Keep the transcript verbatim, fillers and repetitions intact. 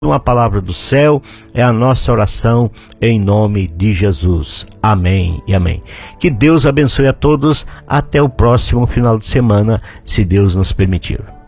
uma palavra do céu, é a nossa oração em nome de Jesus. Amém e amém. Que Deus abençoe a todos. Até o próximo final de semana, se Deus nos permitir.